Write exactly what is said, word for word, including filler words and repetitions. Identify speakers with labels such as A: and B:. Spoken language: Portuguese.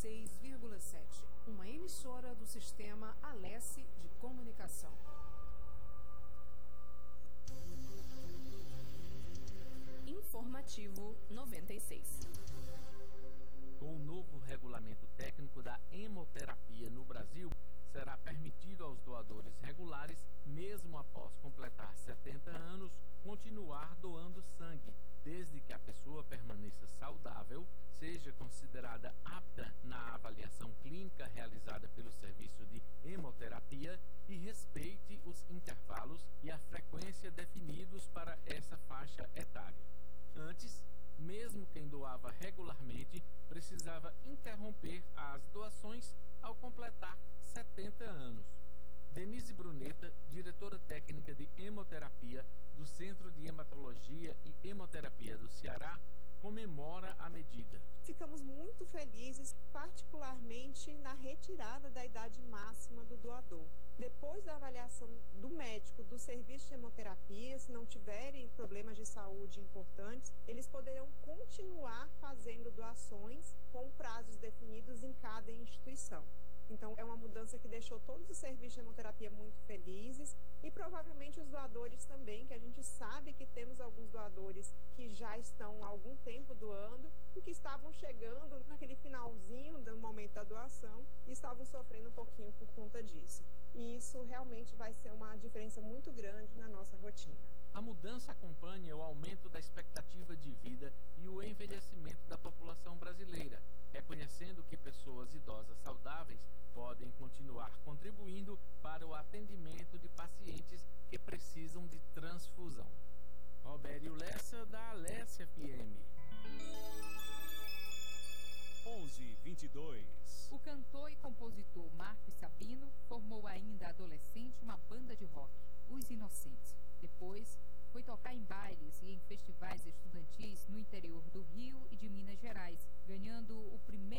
A: seis vírgula sete, uma emissora do sistema Alesse de Comunicação.
B: Informativo noventa e seis.
C: Com o novo regulamento técnico da hemoterapia no Brasil, será permitido aos doadores regulares, mesmo após completar setenta anos, continuar doando sangue, desde que a pessoa permaneça saudável, seja considerada apta na avaliação clínica realizada pelo serviço de hemoterapia e respeite os intervalos e a frequência definidos para essa faixa etária. Antes, mesmo quem doava regularmente precisava interromper as doações ao completar setenta anos. Denise Bruneta, diretora técnica de hemoterapia do Centro de Hematologia e Hemoterapia do Ceará, comemora a medida.
D: Ficamos muito felizes, particularmente na retirada da idade máxima do doador. Depois da avaliação do médico do serviço de hemoterapia, se não tiverem problemas de saúde importantes, eles poderão continuar fazendo doações com prazos definidos em cada instituição. Então, é uma mudança que deixou todos os serviços de hemoterapia muito felizes e provavelmente os doadores também, que a gente sabe que temos alguns doadores que já estão há algum tempo doando e que estavam chegando naquele finalzinho do momento da doação e estavam sofrendo um pouquinho por conta disso. E isso realmente vai ser uma diferença muito grande na nossa rotina.
C: A mudança acompanha o aumento da expectativa de vida e o envelhecimento da população brasileira, reconhecendo que pessoas idosas saudáveis podem continuar contribuindo para o atendimento de pacientes que precisam de transfusão. Robério Lessa, da Alesse F M.
E: onze e vinte e dois.
F: O cantor e compositor Marcos Sabino formou ainda adolescente uma banda de rock, Os Inocentes. Depois, foi tocar em bailes e em festivais estudantis no interior do Rio e de Minas Gerais, ganhando o primeiro